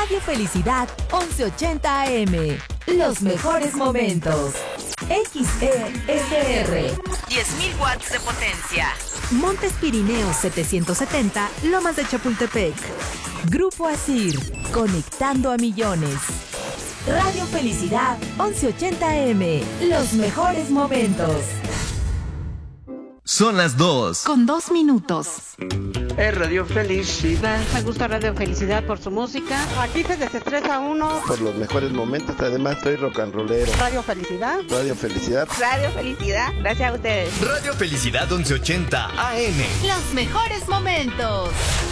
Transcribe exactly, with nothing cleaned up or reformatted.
Radio Felicidad once ochenta A M. Los mejores momentos. X E S R. diez mil watts de potencia. Montes Pirineos setecientos setenta, Lomas de Chapultepec. Grupo Asir, conectando a millones. Radio Felicidad once ochenta A M. Los mejores momentos. Son las dos. Con dos minutos. Es Radio Felicidad. Me gusta Radio Felicidad por su música. Aquí se desestresa uno. Por los mejores momentos, además soy rock and rollero. Radio Felicidad. Radio Felicidad. Radio Felicidad, gracias a ustedes. Radio Felicidad once ochenta A M. Los mejores momentos.